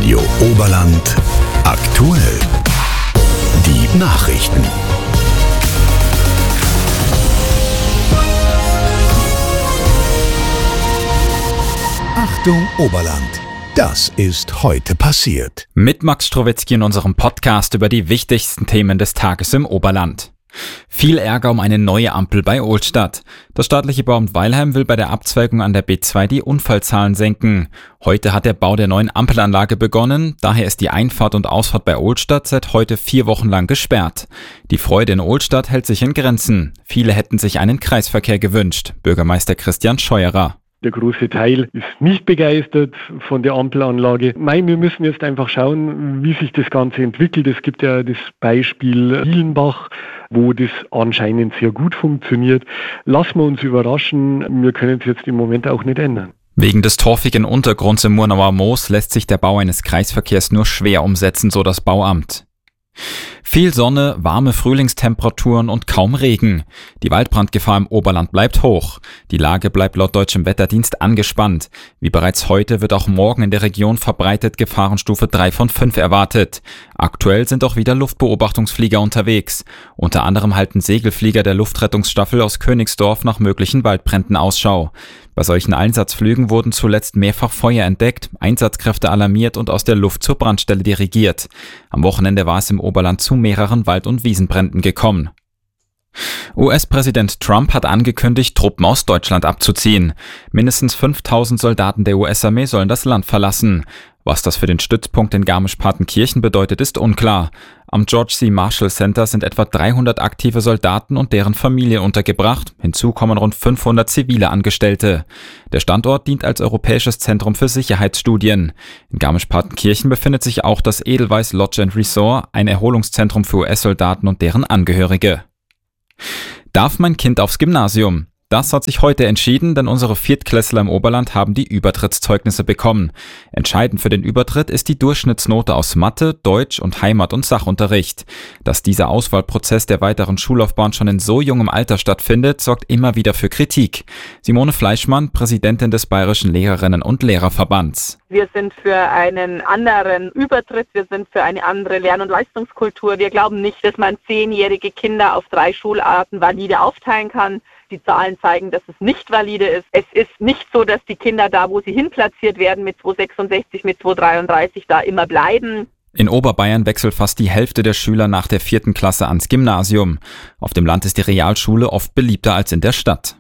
Radio Oberland aktuell. Die Nachrichten. Achtung Oberland. Das ist heute passiert. Mit Max Strowetzky in unserem Podcast über die wichtigsten Themen des Tages im Oberland. Viel Ärger um eine neue Ampel bei Ohlstadt. Das staatliche Bauamt Weilheim will bei der Abzweigung an der B2 die Unfallzahlen senken. Heute hat der Bau der neuen Ampelanlage begonnen, daher ist die Einfahrt und Ausfahrt bei Ohlstadt seit heute 4 Wochen lang gesperrt. Die Freude in Ohlstadt hält sich in Grenzen. Viele hätten sich einen Kreisverkehr gewünscht. Bürgermeister Christian Scheuerer. Der große Teil ist nicht begeistert von der Ampelanlage. Wir müssen jetzt einfach schauen, wie sich das Ganze entwickelt. Es gibt ja das Beispiel Hielenbach, wo das anscheinend sehr gut funktioniert. Lassen wir uns überraschen, wir können es jetzt im Moment auch nicht ändern. Wegen des torfigen Untergrunds im Murnauer Moos lässt sich der Bau eines Kreisverkehrs nur schwer umsetzen, so das Bauamt. Viel Sonne, warme Frühlingstemperaturen und kaum Regen. Die Waldbrandgefahr im Oberland bleibt hoch. Die Lage bleibt laut Deutschem Wetterdienst angespannt. Wie bereits heute wird auch morgen in der Region verbreitet Gefahrenstufe 3 von 5 erwartet. Aktuell sind auch wieder Luftbeobachtungsflieger unterwegs. Unter anderem halten Segelflieger der Luftrettungsstaffel aus Königsdorf nach möglichen Waldbränden Ausschau. Bei solchen Einsatzflügen wurden zuletzt mehrfach Feuer entdeckt, Einsatzkräfte alarmiert und aus der Luft zur Brandstelle dirigiert. Am Wochenende war es im Oberland zu mehreren Wald- und Wiesenbränden gekommen. US-Präsident Trump hat angekündigt, Truppen aus Deutschland abzuziehen. Mindestens 5.000 Soldaten der US-Armee sollen das Land verlassen. Was das für den Stützpunkt in Garmisch-Partenkirchen bedeutet, ist unklar. Am George C. Marshall Center sind etwa 300 aktive Soldaten und deren Familien untergebracht. Hinzu kommen rund 500 zivile Angestellte. Der Standort dient als europäisches Zentrum für Sicherheitsstudien. In Garmisch-Partenkirchen befindet sich auch das Edelweiss Lodge & Resort, ein Erholungszentrum für US-Soldaten und deren Angehörige. Darf mein Kind aufs Gymnasium? Das hat sich heute entschieden, denn unsere Viertklässler im Oberland haben die Übertrittszeugnisse bekommen. Entscheidend für den Übertritt ist die Durchschnittsnote aus Mathe, Deutsch und Heimat- und Sachunterricht. Dass dieser Auswahlprozess der weiteren Schullaufbahn schon in so jungem Alter stattfindet, sorgt immer wieder für Kritik. Simone Fleischmann, Präsidentin des Bayerischen Lehrerinnen- und Lehrerverbands. Wir sind für einen anderen Übertritt, wir sind für eine andere Lern- und Leistungskultur. Wir glauben nicht, dass man 10-jährige Kinder auf 3 Schularten valide aufteilen kann. Die Zahlen zeigen, dass es nicht valide ist. Es ist nicht so, dass die Kinder da, wo sie hinplatziert werden, mit 266, mit 233 da immer bleiben. In Oberbayern wechselt fast die Hälfte der Schüler nach der 4. Klasse ans Gymnasium. Auf dem Land ist die Realschule oft beliebter als in der Stadt.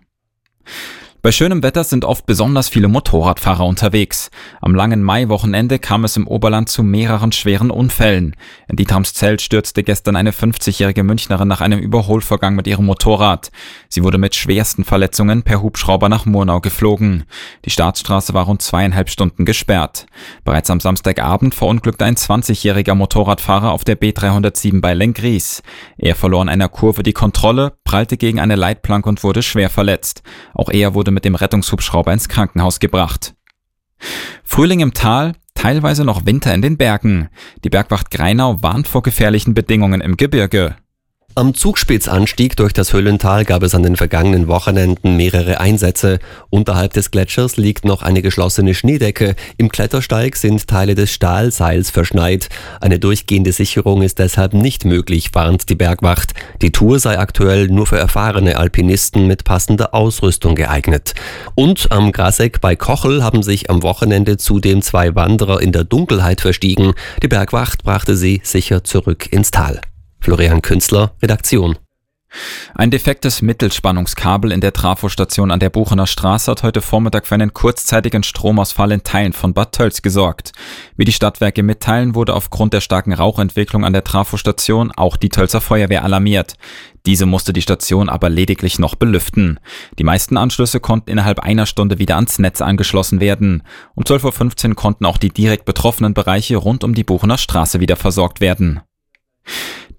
Bei schönem Wetter sind oft besonders viele Motorradfahrer unterwegs. Am langen Maiwochenende kam es im Oberland zu mehreren schweren Unfällen. In Dietramszell stürzte gestern eine 50-jährige Münchnerin nach einem Überholvorgang mit ihrem Motorrad. Sie wurde mit schwersten Verletzungen per Hubschrauber nach Murnau geflogen. Die Staatsstraße war rund 2,5 Stunden gesperrt. Bereits am Samstagabend verunglückte ein 20-jähriger Motorradfahrer auf der B307 bei Lenggries. Er verlor in einer Kurve die Kontrolle, prallte gegen eine Leitplanke und wurde schwer verletzt. Auch er wurde mit dem Rettungshubschrauber ins Krankenhaus gebracht. Frühling im Tal, teilweise noch Winter in den Bergen. Die Bergwacht Greinau warnt vor gefährlichen Bedingungen im Gebirge. Am Zugspitzanstieg durch das Höllental gab es an den vergangenen Wochenenden mehrere Einsätze. Unterhalb des Gletschers liegt noch eine geschlossene Schneedecke. Im Klettersteig sind Teile des Stahlseils verschneit. Eine durchgehende Sicherung ist deshalb nicht möglich, warnt die Bergwacht. Die Tour sei aktuell nur für erfahrene Alpinisten mit passender Ausrüstung geeignet. Und am Grasegg bei Kochel haben sich am Wochenende zudem 2 Wanderer in der Dunkelheit verstiegen. Die Bergwacht brachte sie sicher zurück ins Tal. Florian Künstler, Redaktion. Ein defektes Mittelspannungskabel in der Trafostation an der Buchener Straße hat heute Vormittag für einen kurzzeitigen Stromausfall in Teilen von Bad Tölz gesorgt. Wie die Stadtwerke mitteilen, wurde aufgrund der starken Rauchentwicklung an der Trafostation auch die Tölzer Feuerwehr alarmiert. Diese musste die Station aber lediglich noch belüften. Die meisten Anschlüsse konnten innerhalb einer Stunde wieder ans Netz angeschlossen werden. Um 12:15 Uhr konnten auch die direkt betroffenen Bereiche rund um die Buchener Straße wieder versorgt werden.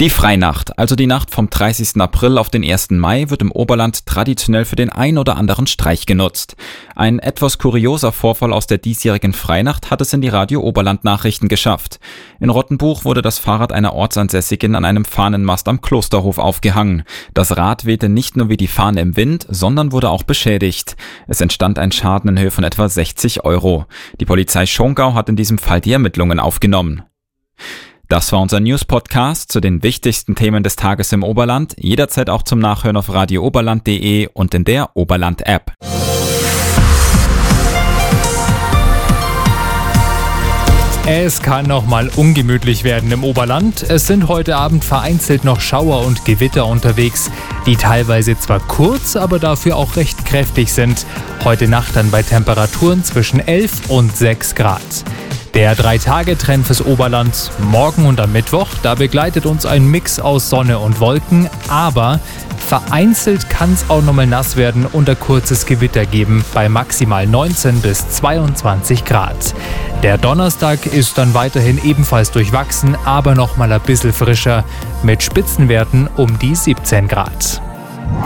Die Freinacht, also die Nacht vom 30. April auf den 1. Mai, wird im Oberland traditionell für den ein oder anderen Streich genutzt. Ein etwas kurioser Vorfall aus der diesjährigen Freinacht hat es in die Radio Oberland Nachrichten geschafft. In Rottenbuch wurde das Fahrrad einer Ortsansässigen an einem Fahnenmast am Klosterhof aufgehangen. Das Rad wehte nicht nur wie die Fahne im Wind, sondern wurde auch beschädigt. Es entstand ein Schaden in Höhe von etwa 60 €. Die Polizei Schongau hat in diesem Fall die Ermittlungen aufgenommen. Das war unser News-Podcast zu den wichtigsten Themen des Tages im Oberland. Jederzeit auch zum Nachhören auf radiooberland.de und in der Oberland-App. Es kann noch mal ungemütlich werden im Oberland. Es sind heute Abend vereinzelt noch Schauer und Gewitter unterwegs, die teilweise zwar kurz, aber dafür auch recht kräftig sind. Heute Nacht dann bei Temperaturen zwischen 11 und 6 Grad. Der 3-Tage-Trend fürs Oberland morgen und am Mittwoch, da begleitet uns ein Mix aus Sonne und Wolken, aber vereinzelt kann es auch nochmal nass werden und ein kurzes Gewitter geben bei maximal 19 bis 22 Grad. Der Donnerstag ist dann weiterhin ebenfalls durchwachsen, aber nochmal ein bisschen frischer mit Spitzenwerten um die 17 Grad.